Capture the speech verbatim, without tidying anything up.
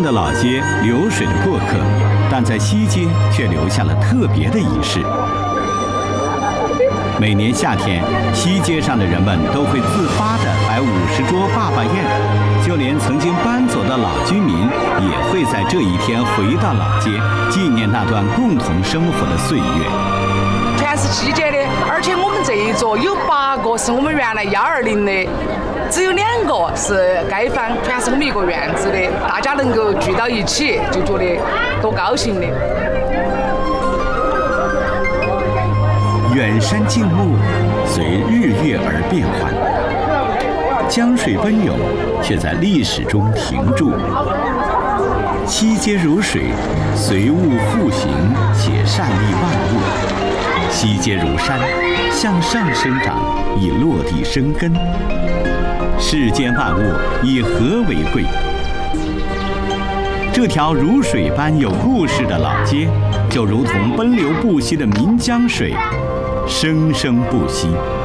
的老街流水的过客，但在西街却留下了特别的仪式。每年夏天，西街上的人们都会自发地摆五十桌坝坝宴，就连曾经搬走的老居民也会在这一天回到老街，纪念那段共同生活的岁月。 全是西街的，而且我们这一桌有八个是我们原来幺二零的，只有两个是街坊，全是我们一个院子的，大家能够聚到一起，就觉得多高兴的。 远山静穆，随日月而变幻；江水奔涌，却在历史中停驻。西街如水，随物复形，且善利万物；西街如山，向上生长，以落地生根。世间万物以和为贵。这条如水般有故事的老街，就如同奔流不息的岷江水，生生不息。